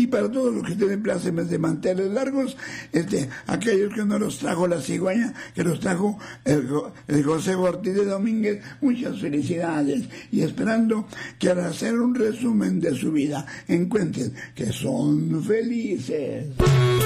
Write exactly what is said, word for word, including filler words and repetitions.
para todos los que tienen plácemes de manteles largos, este, aquellos que no los trajo la cigüeña, que los trajo el, el José Ortiz de Domínguez, muchas felicidades, y esperando que al hacer un resumen de su vida encuentren que son felices.